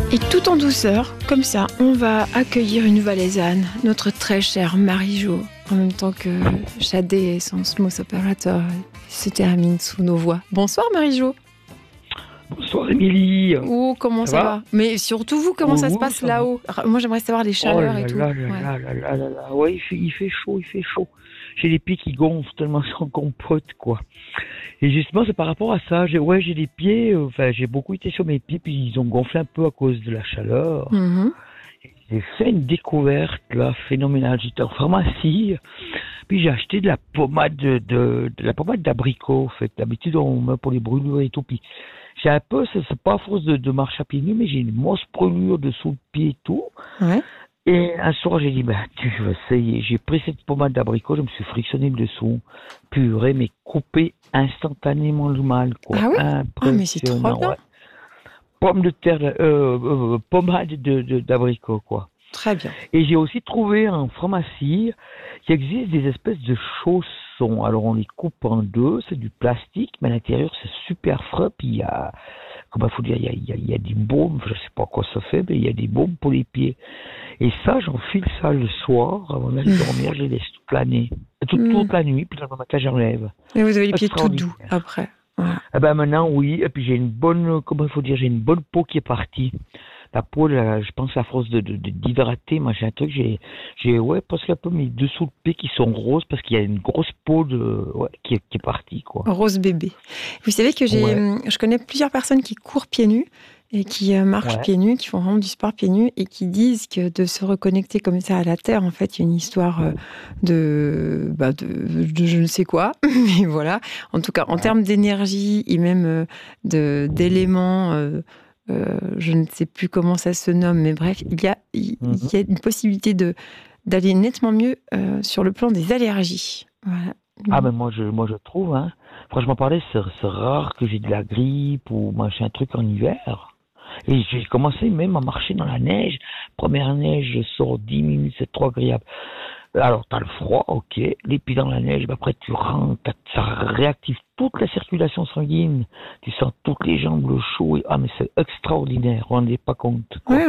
Et tout en douceur, comme ça, on va accueillir une Valaisanne, notre très chère Marie-Jo, en même temps que Shadé et son smooth operator se terminent sous nos voix. Bonsoir Marie-Jo. Bonsoir Émilie. Oh, comment ça va? Mais surtout vous, comment ça se passe là-haut? Moi, j'aimerais savoir les chaleurs et tout. Ouais, il fait chaud. J'ai les pieds qui gonflent tellement je suis en compote, quoi. Et justement, c'est par rapport à ça. J'ai les pieds, j'ai beaucoup été sur mes pieds, puis ils ont gonflé un peu à cause de la chaleur. Mm-hmm. J'ai fait une découverte, là, phénoménale. J'étais en pharmacie, puis j'ai acheté de la pommade d'abricot, en fait. D'habitude, on met pour les brûlures et tout, puis j'ai un peu, c'est pas à force de marcher à pieds nus, mais j'ai une grosse brûlure dessous le pied et tout. Ouais. Et un soir, j'ai dit, je vais essayer. J'ai pris cette pommade d'abricot, je me suis frictionné le dessous. Purée, mais coupé instantanément le mal, quoi. Ah oui? Mais c'est trop bien. Ouais. Pomme de terre, pommade d'abricot, quoi. Très bien. Et j'ai aussi trouvé en pharmacie qu'il existe des espèces de chaussons. Alors, on les coupe en deux, c'est du plastique, mais à l'intérieur, c'est super frais, puis il y a, il y a des baumes, je sais pas quoi ça fait, mais il y a des baumes pour les pieds. Et ça, j'enfile ça le soir, avant d'aller dormir, je les laisse toute l'année. Toute la nuit, puis le matin, j'enlève. Et vous avez les pieds tout doux après. Voilà. Eh ben maintenant, oui. Et puis j'ai une bonne, j'ai une bonne peau qui est partie. La peau, là, je pense à force d'hydrater, moi j'ai un truc, j'ai presque un peu mes dessous de pied qui sont roses parce qu'il y a une grosse peau qui est partie, quoi. Rose bébé. Vous savez que je connais plusieurs personnes qui courent pieds nus et qui marchent pieds nus, qui font vraiment du sport pieds nus et qui disent que de se reconnecter comme ça à la terre, en fait, il y a une histoire de je ne sais quoi, mais voilà. En tout cas, en termes d'énergie et même d'éléments, je ne sais plus comment ça se nomme, mais bref, il y a une possibilité d'aller nettement mieux sur le plan des allergies. Voilà. Ah ben moi je trouve, hein. Franchement parler, c'est rare que j'ai de la grippe ou machin truc en hiver. Et j'ai commencé même à marcher dans la neige. Première neige, je sors 10 minutes, c'est trop agréable. Alors, t'as le froid, ok. Les pieds dans la neige, après tu rentres, ça réactive toute la circulation sanguine. Tu sens toutes les jambes, le chaud. Mais c'est extraordinaire, vous vous rendez pas compte. Oui,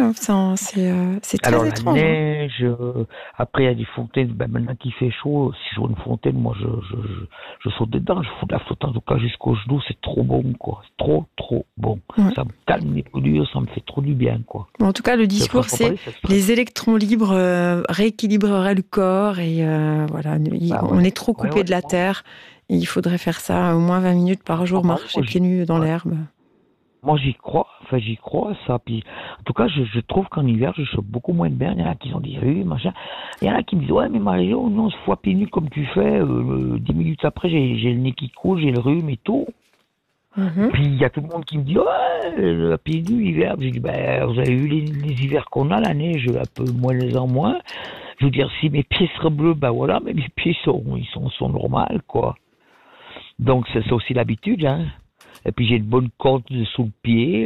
c'est très alors, étrange. La neige, après il y a des fontaines. Maintenant qu'il fait chaud, si je vois une fontaine, moi je saute dedans. Je fous de la flotte en tout cas jusqu'aux genoux. C'est trop bon, quoi. C'est trop bon. Ouais. Ça me calme les brûlures, ça me fait trop du bien, quoi. Bon, en tout cas, le discours, c'est les électrons libres rééquilibreraient le corps et voilà. On est trop coupé de la terre. Et il faudrait faire ça au moins 20 minutes par jour, marcher pieds nus dans l'herbe. Moi, j'y crois ça. Puis, en tout cas, je trouve qu'en hiver, je chope beaucoup moins de bain. Il y en a qui ont dit oui, machin. Il y en a qui me disent, ouais, mais Marie-Jo, non, on se fout pieds nus comme tu fais. 10 minutes après, j'ai le nez qui coule, j'ai le rhume et tout. Mm-hmm. Puis, il y a tout le monde qui me dit, ouais, pieds nus, hiver. J'ai dit, vous avez vu les hivers qu'on a, la neige, un peu moins les en moins. Je veux dire, si mes pieds seraient bleus, voilà, mais mes pieds sont normaux, quoi. Donc, c'est aussi l'habitude, hein. Et puis, j'ai une bonne corde sous le pied.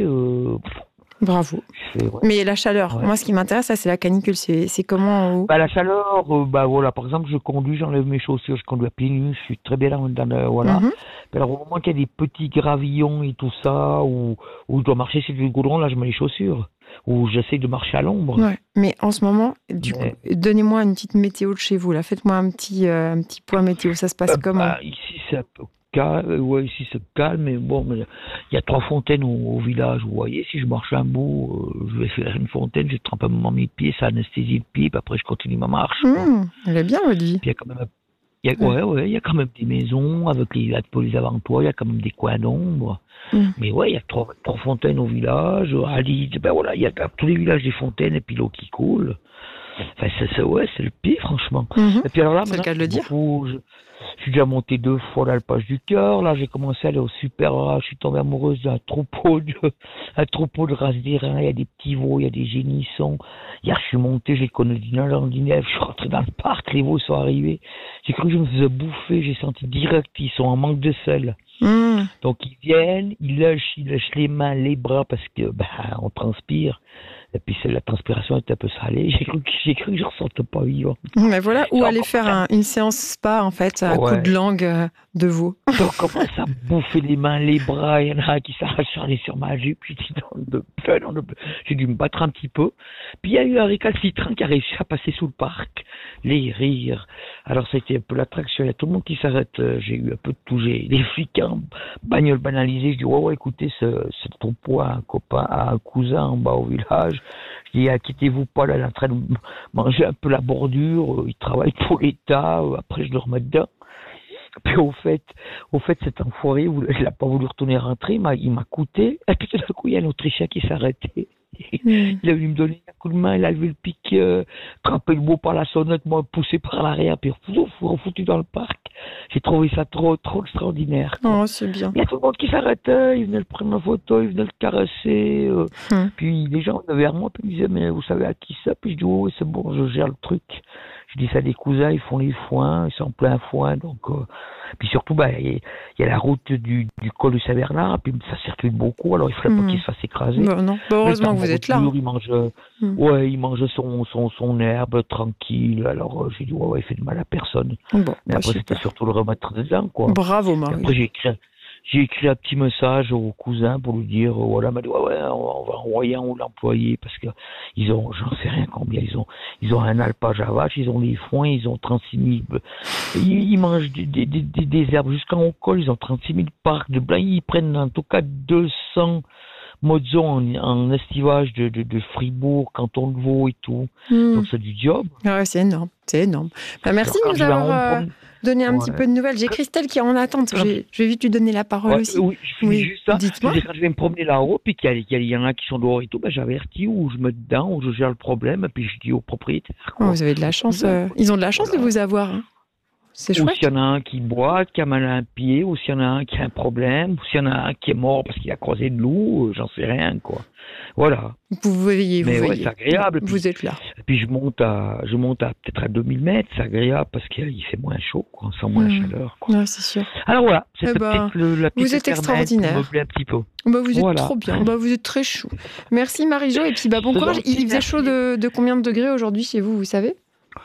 Bravo. Mais la chaleur, moi, ce qui m'intéresse, c'est la canicule. C'est comment en haut? La chaleur, voilà. Par exemple, je conduis, j'enlève mes chaussures, je conduis à pieds nus, je suis très bien voilà. Mm-hmm. Alors, au moment qu'il y a des petits gravillons et tout ça, où je dois marcher sur du goudron, là, je mets les chaussures. Ou j'essaie de marcher à l'ombre. Ouais. Mais en ce moment, du coup, donnez-moi une petite météo de chez vous, là. Faites-moi un petit point météo. Ça se passe comment? Ici, c'est un peu calme. Ouais, ici, c'est calme. Mais bon, il y a 3 fontaines au village. Vous voyez, si je marche un bout, je vais faire une fontaine, je trempe un moment mes pieds, ça anesthésie le pied, puis après, je continue ma marche. Elle est bien, votre vie. Puis il y a quand même il y a quand même des maisons avec les avant-toits, il y a quand même des coins d'ombre. Mais il y a 3 fontaines au village. À Lille, il y a dans tous les villages des fontaines et puis l'eau qui coule. Enfin, c'est le pire, franchement. Et puis alors là, c'est le cas de le dire. Je suis déjà monté 2 fois l'alpage du cœur. Là, j'ai commencé à aller au super A. Je suis tombé amoureuse d'un troupeau de races d'airain. Il y a des petits veaux, il y a des génissons. Hier, je suis monté, j'ai connu du Nord-Dinève. Je suis rentré dans le parc, les veaux sont arrivés. J'ai cru que je me faisais bouffer. J'ai senti direct qu'ils sont en manque de sel. Donc, ils viennent, ils lèchent les mains, les bras parce que, on transpire. Et puis la transpiration était un peu salée. J'ai cru que je ne ressortais pas vivant. Mais voilà, ou aller faire une séance spa, en fait, à coup de langue de veau. Donc, on commence à bouffer les mains, les bras. Il y en a un qui s'arrache sur ma jupe. J'ai dû me battre un petit peu. Puis il y a eu un récalcitrant qui a réussi à passer sous le parc. Les rires. Alors, c'était un peu l'attraction. Il y a tout le monde qui s'arrête. J'ai eu un peu de tout. J'ai des flics en bagnole banalisée. Je dis, ouais, écoutez, c'est ton poids, un copain, un cousin en bas au village. Je dis, inquiétez-vous pas, là, il est en train de manger un peu la bordure. Il travaille pour l'État. Après, je le remets dedans. Puis au fait, cet enfoiré, il n'a pas voulu retourner rentrer, il m'a coûté. Et puis tout d'un coup, il y a un Autrichien qui s'est arrêté. Il a voulu me donner un coup de main, il a levé le pic, trempé le beau par la sonnette, moi poussé par l'arrière, puis refoutu dans le parc. J'ai trouvé ça trop extraordinaire. Quoi. Oh, c'est bien. Il y a tout le monde qui s'arrêtait, il venait le prendre en photo, il venait le caresser. Puis les gens venaient vers moi, puis ils me disaient, mais vous savez à qui ça? Puis je dis, oh, c'est bon, je gère le truc. Je dis ça à des cousins, ils font les foins, ils sont en plein foin, donc... Puis surtout, il y a la route du col du Saint-Bernard, puis ça circule beaucoup, alors il ne fallait pas qu'il se fasse écraser. Non. Heureusement que vous êtes là. Il mange son herbe tranquille, alors j'ai dit, il fait de mal à personne. Mais après, c'était surtout le remettre dedans, quoi. Bravo, Marie. Après, j'ai écrit un petit message au cousin pour lui dire, voilà, m'a dit, on va envoyer un l'employé, parce que ils ont, j'en sais rien combien, ils ont un alpage à vache, ils ont les foins, ils ont 36 000, ils mangent des herbes jusqu'en haut col, ils ont 36 000 parcs de blanc, ils prennent en tout cas 200 mozzo en estivage de Fribourg, canton de Vaud et tout. Donc c'est du job. Ouais, c'est énorme. Merci de nous avoir donné un petit peu de nouvelles. J'ai Christelle qui est en attente. Je vais vite lui donner la parole aussi. Oui, je finis juste ça. Dites-moi. Quand je vais me promener là-haut, puis qu'il y en a qui sont dehors et tout, j'avertis ou je me dedans, ou je gère le problème, puis je dis au propriétaire. Vous avez de la chance. Ils ont de la chance de vous avoir. Hein. C'est chouette. Ou s'il y en a un qui boit, qui a mal à un pied, ou s'il y en a un qui a un problème, ou s'il y en a un qui est mort parce qu'il a croisé de loup, j'en sais rien, quoi. Voilà. Vous veillez. C'est agréable. Vous êtes là. Et puis je monte à peut-être à 2000 mètres, c'est agréable parce qu'il fait moins chaud, quoi, on sent moins la chaleur, quoi. Ouais, c'est sûr. Alors voilà, c'est la petite vous êtes extraordinaire. Me plaît un petit peu. Vous êtes trop bien. Vous êtes très chou. Merci Marie-Jo et puis bon courage. Il faisait chaud de combien de degrés aujourd'hui chez vous, vous savez?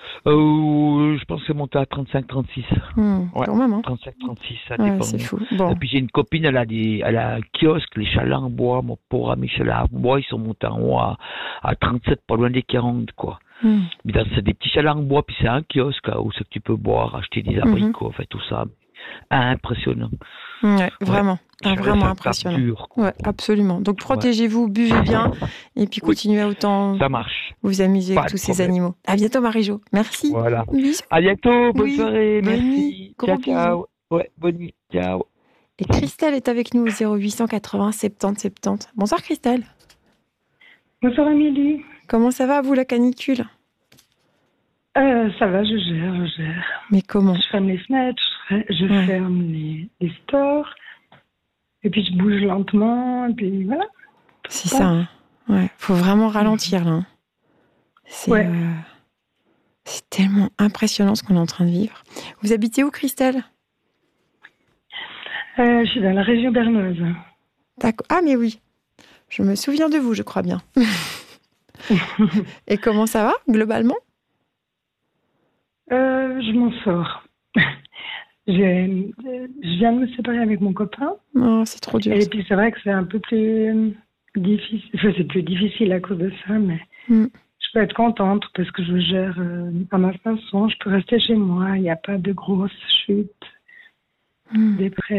Je pense que c'est monté à 35-36. Quand même, hein. 35-36, ça dépend. C'est fou. Bon. Et puis j'ai une copine, elle a un kiosque, les chalets en bois, mon pauvre ami chalet en bois, ils sont montés en haut à 37, pas loin des 40, quoi. Mais c'est des petits chalets en bois, puis c'est un kiosque où c'est que tu peux boire, acheter des abricots, tout ça. Impressionnant. Vraiment. Vraiment impressionnant. Absolument. Donc protégez-vous, buvez bien et puis continuez à autant vous amuser avec tous ces animaux. À bientôt Marie-Jo. Merci. Voilà. Bisous. À bientôt. Bonne soirée. Merci. Ciao. Bonne nuit. Ciao. Et Christelle est avec nous au 0880 70 70. Bonsoir Christelle. Bonsoir Amélie. Comment ça va vous la canicule? Ça va, je gère. Mais comment? Je ferme les fenêtres, je ferme les stores, et puis je bouge lentement, et puis voilà. C'est ça, hein. Faut vraiment ralentir, là. C'est tellement impressionnant ce qu'on est en train de vivre. Vous habitez où, Christelle? Je suis dans la région bernoise. D'accord. Ah, mais oui. Je me souviens de vous, je crois bien. Et comment ça va, globalement? Je m'en sors. Je viens de me séparer avec mon copain. Oh, c'est trop dur. Et puis c'est vrai que c'est un peu plus difficile. Enfin, c'est plus difficile à cause de ça, mais je peux être contente parce que je gère à ma façon. Je peux rester chez moi. Il n'y a pas de grosses chutes, des